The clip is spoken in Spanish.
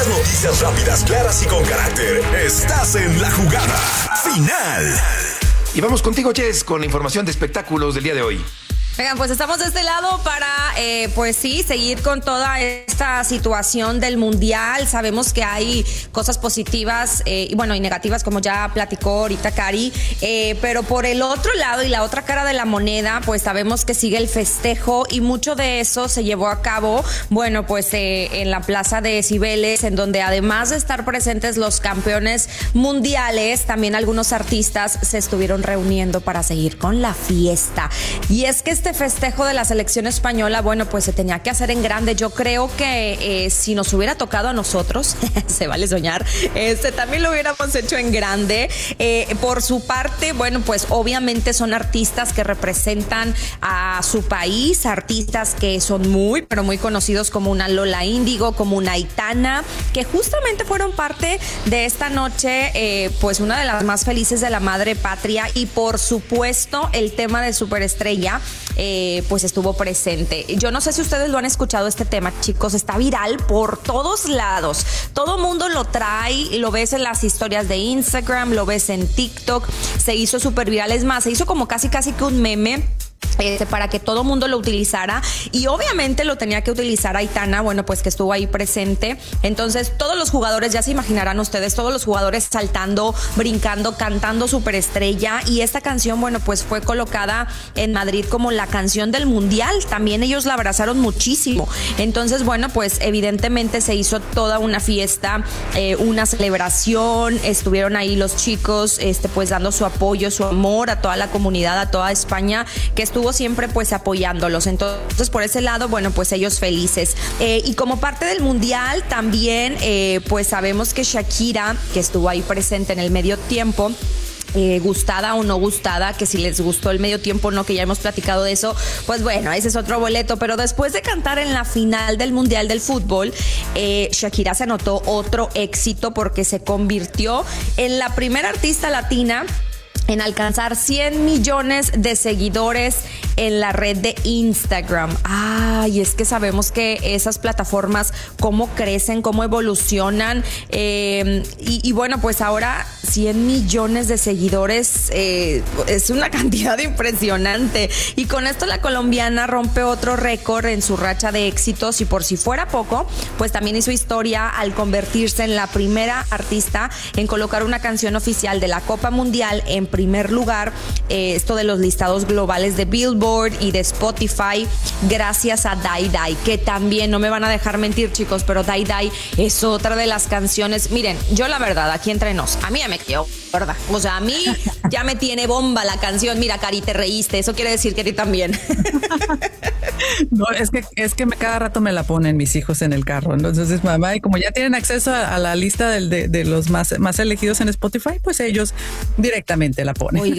las noticias rápidas, claras y con carácter. Estás en La Jugada Final. Y vamos contigo, Jess, con la información de espectáculos del día de hoy. Oigan, pues estamos de este lado para, pues sí, seguir con toda esta situación del mundial. Sabemos que hay cosas positivas y bueno, y negativas, como ya platicó ahorita Cari, pero por el otro lado y la otra cara de la moneda, pues sabemos que sigue el festejo y mucho de eso se llevó a cabo, bueno, pues en la Plaza de Cibeles, en donde además de estar presentes los campeones mundiales, también algunos artistas se estuvieron reuniendo para seguir con la fiesta. Y es que este festejo de la selección española, bueno, pues se tenía que hacer en grande. Yo creo que si nos hubiera tocado a nosotros, se vale soñar, también lo hubiéramos hecho en grande. Por su parte, bueno, pues obviamente son artistas que representan a su país, artistas que son muy, pero muy conocidos, como una Lola Índigo, como una Aitana, que justamente fueron parte de esta noche, pues una de las más felices de la madre patria. Y por supuesto el tema de Superestrella pues estuvo presente. Yo no sé si ustedes lo han escuchado, este tema, chicos, está viral por todos lados. Todo mundo lo trae, lo ves en las historias de Instagram, lo ves en TikTok, se hizo súper viral. Es más, se hizo como casi que un meme para que todo mundo lo utilizara, y obviamente lo tenía que utilizar Aitana, bueno, pues que estuvo ahí presente. Entonces todos los jugadores, ya se imaginarán ustedes, todos los jugadores saltando, brincando, cantando Superestrella, y esta canción, bueno, pues fue colocada en Madrid como la canción del mundial. También ellos la abrazaron muchísimo. Entonces, bueno, pues evidentemente se hizo toda una fiesta, una celebración. Estuvieron ahí los chicos, pues dando su apoyo, su amor a toda la comunidad, a toda España, que estuvo siempre pues apoyándolos. Entonces, por ese lado, bueno, pues ellos felices. Y como parte del mundial también, pues sabemos que Shakira, que estuvo ahí presente en el medio tiempo, gustada o no gustada, que si les gustó el medio tiempo o no, que ya hemos platicado de eso, pues bueno, ese es otro boleto. Pero después de cantar en la final del Mundial del Fútbol, Shakira se anotó otro éxito, porque se convirtió en la primera artista latina en alcanzar 100 millones de seguidores en la red de Instagram. Y es que sabemos que esas plataformas, cómo crecen, cómo evolucionan, y bueno, pues ahora 100 millones de seguidores es una cantidad impresionante. Y con esto la colombiana rompe otro récord en su racha de éxitos, y por si fuera poco, pues también hizo historia al convertirse en la primera artista en colocar una canción oficial de la Copa Mundial en primer lugar, esto de los listados globales de Billboard y de Spotify, gracias a Die Die, que también, no me van a dejar mentir, chicos, pero Die Die es otra de las canciones. Miren, yo la verdad, aquí entre nos, a mí ya me quedó, ¿verdad? O sea, a mí ya me tiene bomba la canción. Mira, Cari, te reíste, eso quiere decir que a ti también. No, es que cada rato me la ponen mis hijos en el carro. Entonces, mamá, y como ya tienen acceso a la lista de los más elegidos en Spotify, pues ellos directamente la ponen.